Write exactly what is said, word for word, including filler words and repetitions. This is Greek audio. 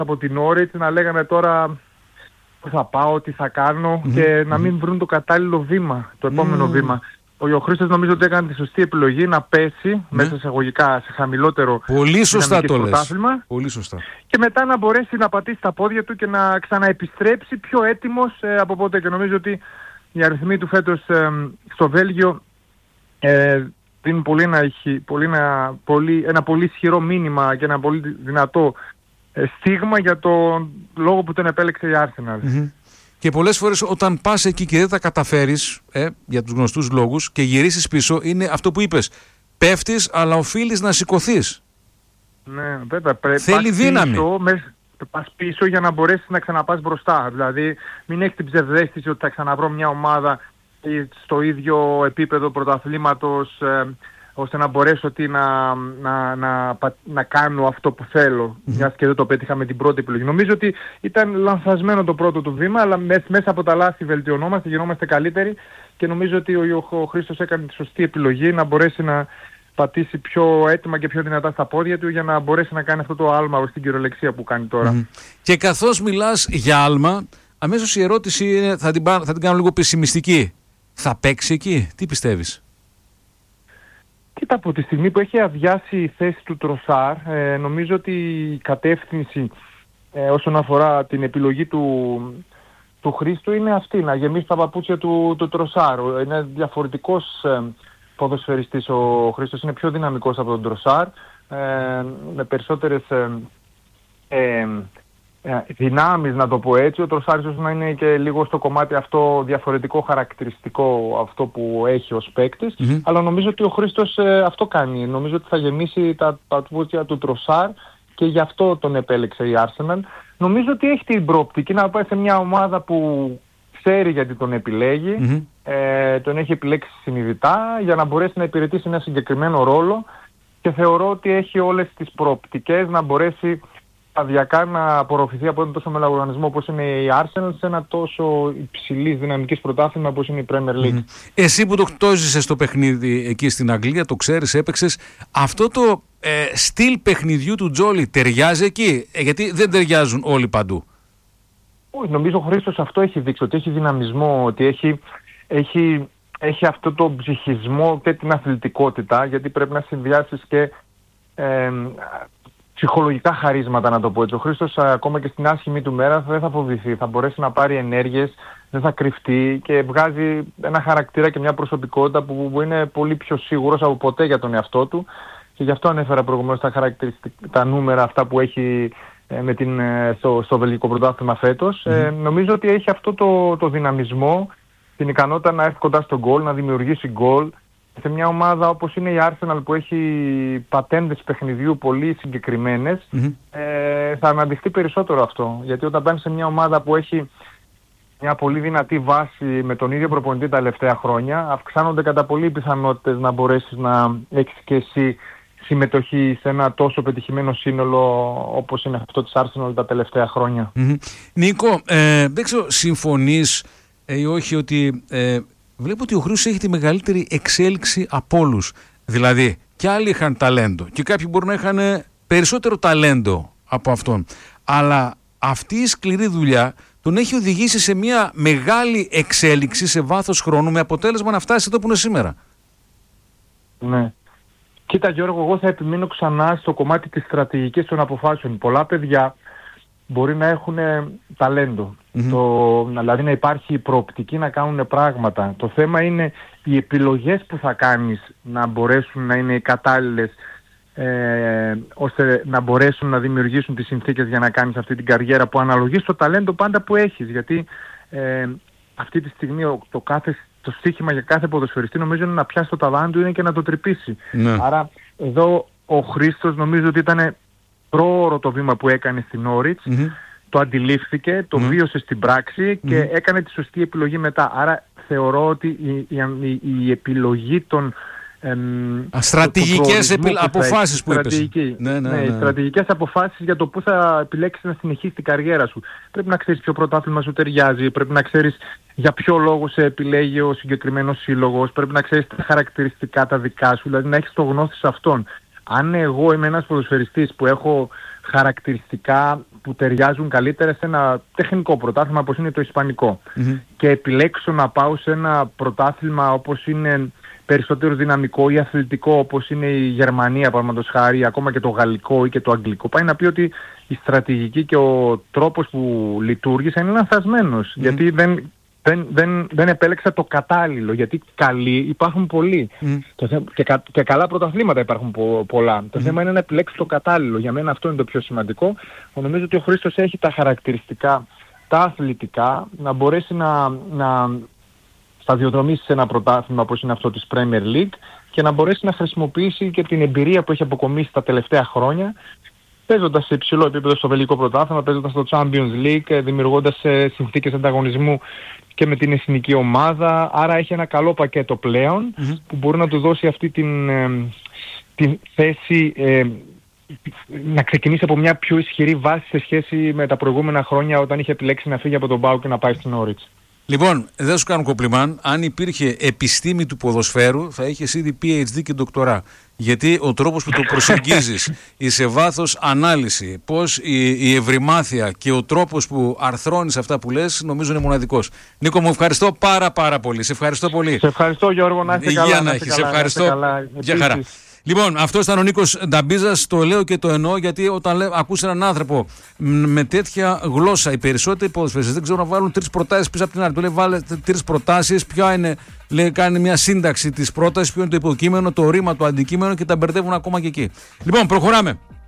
από την Norwich να λέγανε τώρα πού θα πάω, τι θα κάνω mm-hmm. και να μην βρουν το κατάλληλο βήμα, το επόμενο mm. βήμα. Ο Χρήστος νομίζω ότι έκανε τη σωστή επιλογή να πέσει mm. μέσα σε εισαγωγικά σε χαμηλότερο Πολύ σωστά το πρωτάθλημα. Λες. Πολύ σωστά. Και μετά να μπορέσει να πατήσει τα πόδια του και να ξαναεπιστρέψει πιο έτοιμος ε, από πότε. Και νομίζω ότι οι αριθμοί του φέτος ε, στο Βέλγιο ε, δίνουν πολύ ένα, πολύ ένα, πολύ, ένα πολύ ισχυρό μήνυμα και ένα πολύ δυνατό ε, στίγμα για τον λόγο που τον επέλεξε η Arsenal. Mm-hmm. Και πολλές φορές όταν πας εκεί και δεν τα καταφέρεις ε, για τους γνωστούς λόγους και γυρίσεις πίσω, είναι αυτό που είπες. Πέφτεις αλλά οφείλεις να σηκωθείς. Ναι, βέβαια. Πρέπει Θέλει πας δύναμη. Πίσω, με, πας πίσω για να μπορέσεις να ξαναπάς μπροστά. Δηλαδή μην έχεις την ψευδαίσθηση ότι θα ξαναβρω μια ομάδα στο ίδιο επίπεδο πρωταθλήματος ε, ώστε να μπορέσω ότι να, να, να, να κάνω αυτό που θέλω. Mm-hmm. Μιας και δεν το πέτυχα με την πρώτη επιλογή. Νομίζω ότι ήταν λανθασμένο το πρώτο του βήμα, αλλά μέσα από τα λάθη βελτιωνόμαστε, γινόμαστε καλύτεροι και νομίζω ότι ο, ο Χρήστος έκανε τη σωστή επιλογή να μπορέσει να πατήσει πιο έτοιμα και πιο δυνατά στα πόδια του για να μπορέσει να κάνει αυτό το άλμα στην κυριολεξία που κάνει τώρα. Mm-hmm. Και καθώς μιλάς για άλμα, αμέσως η ερώτηση είναι, θα την, θα την κάνω λίγο πεσημιστική. Θα παίξει εκεί, τι πιστεύεις? Κοίτα, από τη στιγμή που έχει αδειάσει η θέση του Τροσάρ, ε, νομίζω ότι η κατεύθυνση ε, όσον αφορά την επιλογή του, του Χρήστου είναι αυτή, να γεμίσει τα παπούτσια του, του Τροσάρ. Είναι διαφορετικός ε, ποδοσφαιριστής ο Χρήστος, είναι πιο δυναμικός από τον Τροσάρ, ε, με περισσότερες ε, ε, δυνάμεις, να το πω έτσι. Ο Τροσάρ ίσως να είναι και λίγο στο κομμάτι αυτό διαφορετικό χαρακτηριστικό αυτό που έχει ως παίκτης, mm-hmm. αλλά νομίζω ότι ο Χρήστος ε, αυτό κάνει. Νομίζω ότι θα γεμίσει τα παπούτσια του Τροσάρ και γι' αυτό τον επέλεξε η Arsenal. Νομίζω ότι έχει την προοπτική να πάει σε μια ομάδα που ξέρει γιατί τον επιλέγει, mm-hmm. ε, τον έχει επιλέξει συνειδητά για να μπορέσει να υπηρετήσει ένα συγκεκριμένο ρόλο και θεωρώ ότι έχει όλες τις προοπτικές να μπορέσει σταδιακά να απορροφηθεί από έναν τόσο μεγάλο οργανισμό όπως είναι η Arsenal σε ένα τόσο υψηλής δυναμικής πρωτάθλημα όπως είναι η Premier League. Mm. Εσύ που το χτόζησες το παιχνίδι εκεί στην Αγγλία, το ξέρεις, έπαιξες, αυτό το ε, στυλ παιχνιδιού του Τζόλι ταιριάζει εκεί? Ε, γιατί δεν ταιριάζουν όλοι παντού. Όχι, νομίζω ο Χρήστος αυτό έχει δείξει, ότι έχει δυναμισμό, ότι έχει, έχει, έχει αυτό το ψυχισμό και την αθλητικότητα, γιατί πρέπει να συνδυάσεις και ε, ψυχολογικά χαρίσματα, να το πω έτσι. Ο Χρήστος ακόμα και στην άσχημη του μέρα δεν θα φοβηθεί, θα μπορέσει να πάρει ενέργειες, δεν θα κρυφτεί και βγάζει ένα χαρακτήρα και μια προσωπικότητα που, που είναι πολύ πιο σίγουρος από ποτέ για τον εαυτό του και γι' αυτό ανέφερα προηγουμένως τα χαρακτηριστικά, τα νούμερα αυτά που έχει ε, με την, ε, στο, στο βελγικό πρωτάθλημα φέτος. Mm. Ε, νομίζω ότι έχει αυτό το, το δυναμισμό, την ικανότητα να έρθει κοντά στον γκολ, να δημιουργήσει γκολ. Σε μια ομάδα όπως είναι η Arsenal που έχει πατέντες παιχνιδιού πολύ συγκεκριμένες, mm-hmm. ε, θα αναδειχθεί περισσότερο αυτό. Γιατί όταν πάνε σε μια ομάδα που έχει μια πολύ δυνατή βάση με τον ίδιο προπονητή τα τελευταία χρόνια, αυξάνονται κατά πολύ οι πιθανότητες να μπορέσεις να έχεις και εσύ συμμετοχή σε ένα τόσο πετυχημένο σύνολο όπως είναι αυτό της Arsenal τα τελευταία χρόνια. Mm-hmm. Νίκο, ε, δεν ξέρω, συμφωνείς ε, ή όχι ότι... Ε, βλέπω ότι ο Χρήστος έχει τη μεγαλύτερη εξέλιξη από όλους. Δηλαδή, και άλλοι είχαν ταλέντο και κάποιοι μπορεί να είχαν περισσότερο ταλέντο από αυτόν. Αλλά αυτή η σκληρή δουλειά τον έχει οδηγήσει σε μια μεγάλη εξέλιξη σε βάθος χρόνου με αποτέλεσμα να φτάσει εδώ που είναι σήμερα. Ναι. Κοίτα Γιώργο, εγώ θα επιμείνω ξανά στο κομμάτι της στρατηγικής των αποφάσεων. Πολλά παιδιά μπορεί να έχουν ταλέντο. Mm-hmm. Το, δηλαδή να υπάρχει προοπτική να κάνουν πράγματα. Το θέμα είναι οι επιλογές που θα κάνεις να μπορέσουν να είναι οι κατάλληλες ε, ώστε να μπορέσουν να δημιουργήσουν τις συνθήκες για να κάνεις αυτή την καριέρα που αναλογεί στο ταλέντο πάντα που έχεις. Γιατί ε, αυτή τη στιγμή το, κάθε, το στοίχημα για κάθε ποδοσφαιριστή νομίζω είναι να πιάσει το ταβάνι του είναι και να το τρυπήσει. Mm. Άρα εδώ ο Χρήστος νομίζω ότι ήταν πρόωρο το βήμα που έκανε στην Norwich, mm-hmm. το αντιλήφθηκε, το mm-hmm. βίωσε στην πράξη και mm-hmm. έκανε τη σωστή επιλογή μετά. Άρα θεωρώ ότι η, η, η επιλογή των εμ, στρατηγικές του, του επι... αποφάσεις που είπες. Ναι, ναι, ναι, ναι. Οι στρατηγικές αποφάσεις για το πού θα επιλέξεις να συνεχίσεις την καριέρα σου. Πρέπει να ξέρεις ποιο πρωτάθλημα σου ταιριάζει, πρέπει να ξέρεις για ποιο λόγο σε επιλέγει ο συγκεκριμένος σύλλογος, πρέπει να ξέρεις τα χαρακτηριστικά τα δικά σου, δηλαδή να έχεις το γνώση σε αυτόν. Αν εγώ είμαι ένας ποδοσφαιριστής που έχω χαρακτηριστικά που ταιριάζουν καλύτερα σε ένα τεχνικό πρωτάθλημα όπως είναι το Ισπανικό. Mm-hmm. Και επιλέξω να πάω σε ένα πρωτάθλημα όπως είναι περισσότερο δυναμικό ή αθλητικό όπως είναι η Γερμανία, παραδείγματος χάρη, ακόμα και το γαλλικό ή και το αγγλικό, πάει να πει ότι η στρατηγική και ο τρόπος που λειτουργήσε είναι λανθασμένος. Mm-hmm. Γιατί δεν, δεν, δεν, δεν επέλεξα το κατάλληλο. Γιατί καλοί υπάρχουν πολλοί. Mm-hmm. Το, και, κα, και καλά πρωταθλήματα υπάρχουν πο, πολλά. Mm-hmm. Το θέμα είναι να επιλέξει το κατάλληλο. Για μένα αυτό είναι το πιο σημαντικό. Νομίζω ότι ο Χρήστος έχει τα χαρακτηριστικά, τα αθλητικά, να μπορέσει να, να σταδιοδρομήσει σε ένα πρωτάθλημα όπως είναι αυτό της Premier League και να μπορέσει να χρησιμοποιήσει και την εμπειρία που έχει αποκομίσει τα τελευταία χρόνια, παίζοντας σε υψηλό επίπεδο στο βελγικό πρωτάθλημα, παίζοντας στο Champions League, δημιουργώντας συνθήκες ανταγωνισμού και με την εθνική ομάδα. Άρα έχει ένα καλό πακέτο πλέον mm-hmm. που μπορεί να του δώσει αυτή την, ε, την θέση ε, να ξεκινήσει από μια πιο ισχυρή βάση σε σχέση με τα προηγούμενα χρόνια όταν είχε επιλέξει να φύγει από τον ΠΑΟΚ και να πάει στην Όριτς. Λοιπόν, δεν σου κάνω κομπλιμάν. Αν υπήρχε επιστήμη του ποδοσφαίρου, θα είχες ήδη πι έιτς ντι και ντοκτορά. Γιατί ο τρόπος που το προσεγγίζεις, η σε βάθος ανάλυση, πώς η, η ευρυμάθεια και ο τρόπος που αρθρώνεις αυτά που λες, νομίζω είναι μοναδικός. Νίκο, μου ευχαριστώ πάρα πάρα πολύ. Σε ευχαριστώ πολύ. Σε ευχαριστώ, Γιώργο, να είστε καλά. Υγεία να έχεις. Σε ευχαριστώ. Γεια χαρά. Λοιπόν, αυτό ήταν ο Νίκος Νταμπίζας, το λέω και το εννοώ, γιατί όταν λέ, ακούς έναν άνθρωπο με τέτοια γλώσσα, οι περισσότεροι ποδοσφαιριστές δεν ξέρουν να βάλουν τρεις προτάσεις πίσω από την άλλη. Του λέει βάλε τρεις προτάσεις, ποια είναι, λέει, κάνει μια σύνταξη της πρότασης, ποιο είναι το υποκείμενο, το ρήμα, το αντικείμενο και τα μπερδεύουν ακόμα και εκεί. Λοιπόν, προχωράμε.